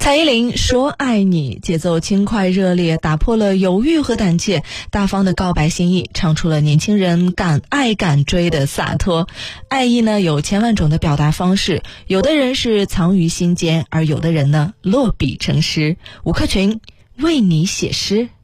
蔡依林说爱你，节奏轻快热烈，打破了犹豫和胆怯，大方的告白心意，唱出了年轻人敢爱敢追的洒脱。爱意呢有千万种的表达方式，有的人是藏于心间，而有的人呢落笔成诗。吴克群为你写诗。